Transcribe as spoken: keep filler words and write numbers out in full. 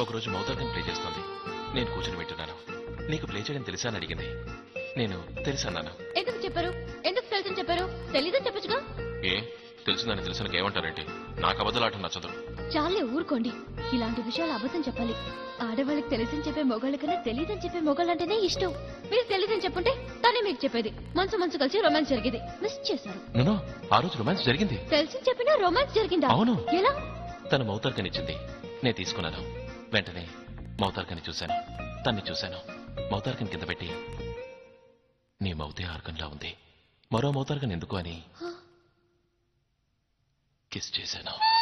ఒకరోజు mouth organ play చేస్తుంది. నేను కూర్చొని వింటున్నాను. నీకు ప్లే చేయడం తెలుసా అని అడిగింది. నేను తెలుసన్నాను. ఎందుకు చెప్పారు? ఎందుకు తెలుసని చెప్పారు? తెలీదని చెప్పచ్చుగా. ఏ తెలిసిందని తెలిసిన ఏమంటారేంటి? నాకు అబద్ధాలాట నచ్చదు. చాలే ఊరుకోండి. ఇలాంటి విషయాలు అబద్ధం చెప్పాలి. ఆడవాళ్ళకి తెలిసని చెప్పే మొగాళ్ళ కన్నా తెలియదని చెప్పే మొగాళ్ళంటేనే ఇష్టం. మీరు తెలియదని చెప్పుంటే తనే మీకు చెప్పేది. మనసు మనసు కలిసి రొమాన్స్ జరిగేది. మిస్ చేశారు. నో ఆ రోజు రొమాన్స్ జరిగింది. తెలిసి చెప్పినా రొమాన్స్ జరిగిందా? అవును. ఎలా? తన మౌతార్గన్ ఇచ్చింది, నేను తీసుకున్నాను. వెంటనే మౌతార్గన్ చూశాను, తన్ని చూశాను. మౌతార్గన్ కింద పెట్టి నీ మౌతే ఆర్గన్లా ఉంది, మరో మౌతార్గన్ ఎందుకు అని కిస్ చేశాను.